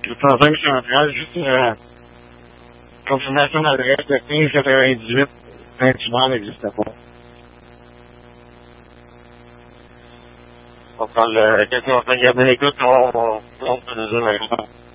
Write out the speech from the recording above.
35 centrale, juste confirmation d'adresse de 1598. Saint-Hubert n'existe pas. On va prendre quelqu'un en train de garder l'écoute, on peut nous dire la